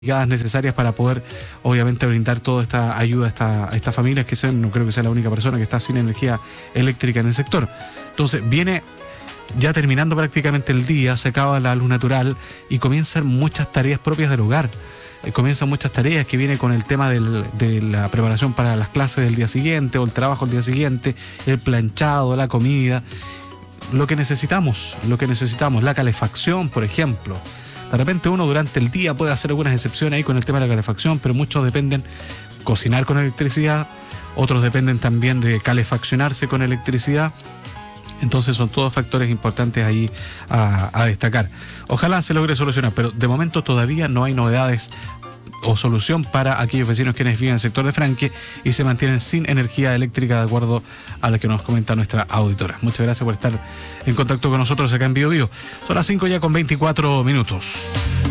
necesarias para poder, obviamente, brindar toda esta ayuda a estas familias que no creo que sea la única persona que está sin energía eléctrica en el sector. Entonces, viene ya terminando prácticamente el día, se acaba la luz natural y comienzan muchas tareas propias del hogar. Comienzan muchas tareas que vienen con el tema de la preparación para las clases del día siguiente o el trabajo del día siguiente, el planchado, la comida, lo que necesitamos, la calefacción, por ejemplo. De repente uno durante el día puede hacer algunas excepciones ahí con el tema de la calefacción, pero muchos dependen cocinar con electricidad, otros dependen también de calefaccionarse con electricidad. Entonces son todos factores importantes ahí a destacar. Ojalá se logre solucionar, pero de momento todavía no hay novedades o solución para aquellos vecinos quienes viven en el sector de Franque y se mantienen sin energía eléctrica, de acuerdo a lo que nos comenta nuestra auditora. Muchas gracias por estar en contacto con nosotros acá en Bio Bio. Son las 5 ya con 24 minutos.